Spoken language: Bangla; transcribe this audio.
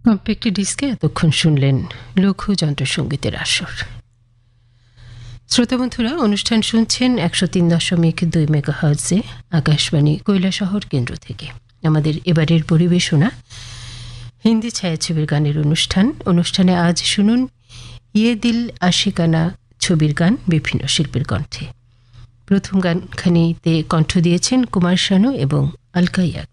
কম্প্যাক্ট ডিস্কে এতক্ষণ শুনলেন লঘু যন্ত্রসঙ্গীতের আসর। শ্রোতাবন্ধুরা, অনুষ্ঠান শুনছেন 103.2 মেগাহার্টজে আকাশবাণী কৈলাসহর কেন্দ্র থেকে। আমাদের এবারের পরিবেশনা হিন্দি ছায়াছবির গানের অনুষ্ঠানে আজ শুনুন ইয়ে দিল আশিকানা ছবির গান বিভিন্ন শিল্পীর কণ্ঠে। প্রথম গানখানিতে কণ্ঠ দিয়েছেন কুমার শানু এবং আলকা ইয়াগনিক।